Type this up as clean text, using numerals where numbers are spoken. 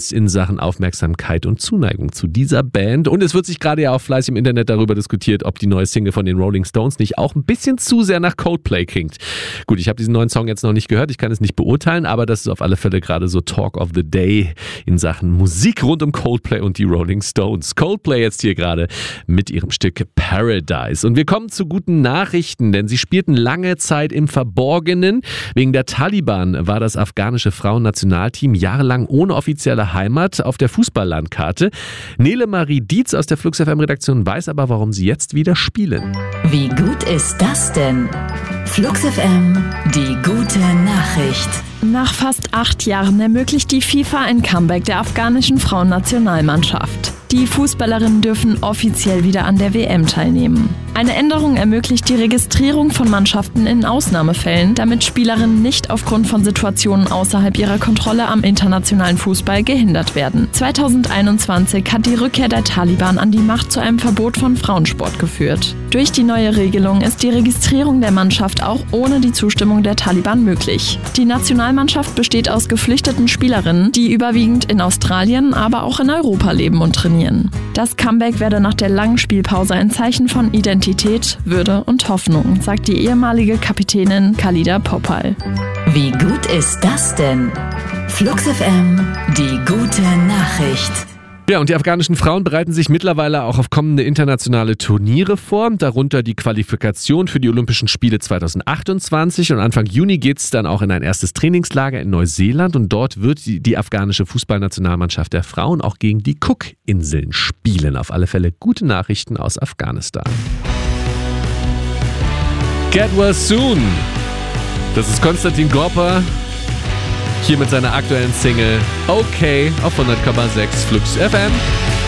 Neues in Sachen Aufmerksamkeit und Zuneigung zu dieser Band. Und es wird sich gerade ja auch fleißig im Internet darüber diskutiert, ob die neue Single von den Rolling Stones nicht auch ein bisschen zu sehr nach Coldplay klingt. Gut, ich habe diesen neuen Song jetzt noch nicht gehört, ich kann es nicht beurteilen, aber das ist auf alle Fälle gerade so Talk of the Day in Sachen Musik rund um Coldplay und die Rolling Stones. Coldplay jetzt hier gerade mit ihrem Stück Paradise. Und wir kommen zu guten Nachrichten, denn sie spielten lange Zeit im Verborgenen. Wegen der Taliban war das afghanische Frauennationalteam jahrelang ohne offizielle Heimat auf der Fußballlandkarte. Nele Marie Dietz aus der Flux FM-Redaktion weiß aber, warum sie jetzt wieder spielen. Wie gut ist das denn? Flux FM, die gute Nachricht. Nach fast 8 Jahren ermöglicht die FIFA ein Comeback der afghanischen Frauennationalmannschaft. Die Fußballerinnen dürfen offiziell wieder an der WM teilnehmen. Eine Änderung ermöglicht die Registrierung von Mannschaften in Ausnahmefällen, damit Spielerinnen nicht aufgrund von Situationen außerhalb ihrer Kontrolle am internationalen Fußball gehindert werden. 2021 hat die Rückkehr der Taliban an die Macht zu einem Verbot von Frauensport geführt. Durch die neue Regelung ist die Registrierung der Mannschaft auch ohne die Zustimmung der Taliban möglich. Die Nationalmannschaft besteht aus geflüchteten Spielerinnen, die überwiegend in Australien, aber auch in Europa leben und trainieren. Das Comeback werde nach der langen Spielpause ein Zeichen von Identität, Würde und Hoffnung, sagt die ehemalige Kapitänin Khalida Popal. Wie gut ist das denn? Flux FM, die gute Nachricht. Ja, und die afghanischen Frauen bereiten sich mittlerweile auch auf kommende internationale Turniere vor, darunter die Qualifikation für die Olympischen Spiele 2028 und Anfang Juni geht es dann auch in ein erstes Trainingslager in Neuseeland und dort wird die afghanische Fußballnationalmannschaft der Frauen auch gegen die Cook-Inseln spielen. Auf alle Fälle gute Nachrichten aus Afghanistan. Get well soon! Das ist Konstantin Gorper. Hier mit seiner aktuellen Single Okay auf 100,6 Flux FM.